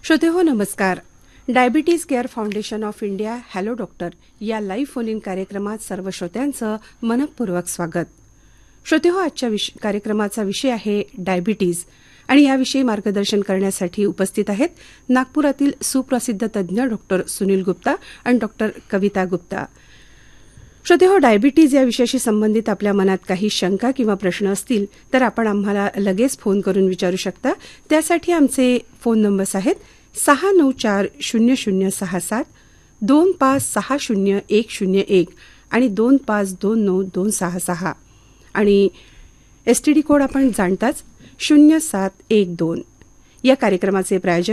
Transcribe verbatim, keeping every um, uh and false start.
श्रोतेहो नमस्कार. Diabetes care foundation of India hello doctor या live phone in कार्यक्रमात सर्व श्रोत्यांचं मनपूर्वक स्वागत. श्रोतेहो, आजच्या विष कार्यक्रमाचा विषय आहे डायबिटीज आणि याविषयी मार्गदर्शन करण्यासाठी उपस्थित आहेत नागपुरातील सुप्रसिद्ध तज्ज्ञ डॉक्टर सुनील गुप्ता आणि डॉक्टर कविता गुप्ता. श्रोतेहो, डायबिटीज या विषयाशी संबंधित आपल्या मनात काही शंका किंवा प्रश्न असतील तर आपण आम्हाला लगेच फोन करून विचारू शकता. त्यासाठी आमचे फोन नंबर्स आहेत सहा नऊ चार शून्य शून्य सहा सात, दोन पाच सहा शून्य एक शून्य एक आणि दोन पाच दोन नऊ दोन सहा सहा आणि एस टी डी कोड आपण जाणताच शून्य सात एक दोन. या कार्यक्रमाचे प्रायोजक